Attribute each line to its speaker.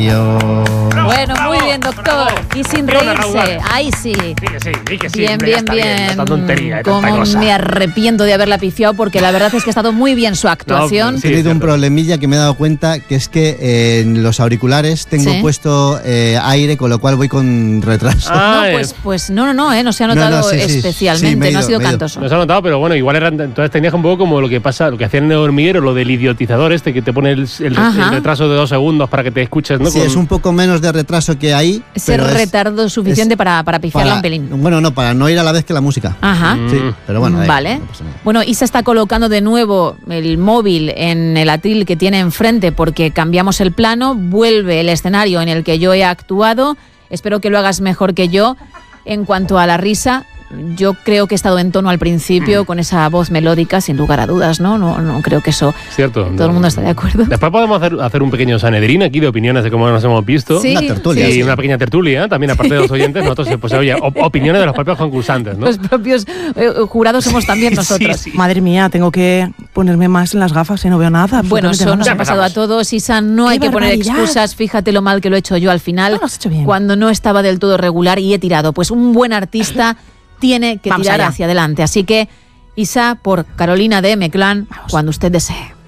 Speaker 1: Bueno, muy bien, doctor. Y sin reírse. Ahí sí. Bien. Como me arrepiento de haberla pifiado, porque la verdad es que ha estado muy bien su actuación.
Speaker 2: He tenido un problemilla que me he dado cuenta, que es que en los auriculares tengo puesto aire, con lo cual voy con retraso.
Speaker 1: No se ha notado especialmente, no ha sido cantoso.
Speaker 3: No se ha notado, pero bueno, igual entonces tenías un poco como lo que hacían en el hormiguero, lo del idiotizador que te pone el retraso de 2 segundos para que te escuches, ¿no?
Speaker 2: Sí, es un poco menos de retraso que ahí.
Speaker 1: Ese retardo suficiente para pifiarla un pelín.
Speaker 2: Bueno, no, para no ir a la vez que la música.
Speaker 1: Ajá.
Speaker 2: Sí, pero bueno.
Speaker 1: Vale.
Speaker 2: No pasa nada.
Speaker 1: Bueno, Isa está colocando de nuevo el móvil en el atril que tiene enfrente porque cambiamos el plano, vuelve el escenario en el que yo he actuado. Espero que lo hagas mejor que yo. En cuanto a la risa, yo creo que he estado en tono al principio con esa voz melódica, sin lugar a dudas, ¿no? No creo que eso...
Speaker 3: Cierto.
Speaker 1: Todo el mundo está de acuerdo.
Speaker 3: Después podemos hacer un pequeño Sanedrín aquí de opiniones de cómo nos hemos visto.
Speaker 1: Sí.
Speaker 2: Una tertulia.
Speaker 3: Y una pequeña tertulia, también aparte de los oyentes, nosotros, pues oye, opiniones de los propios concursantes, ¿no?
Speaker 1: Los propios jurados somos también nosotros.
Speaker 3: Sí.
Speaker 4: Madre mía, tengo que ponerme más en las gafas y no veo nada.
Speaker 1: Bueno, eso nos ha pasado a todos. Isa, no hay que poner excusas. Fíjate lo mal que lo he hecho yo al final.
Speaker 4: No lo has hecho bien.
Speaker 1: Cuando no estaba del todo regular y he tirado. Pues un buen artista tiene que tirar hacia adelante. Así que, Isa, por Carolina de M-Clan, cuando usted desee.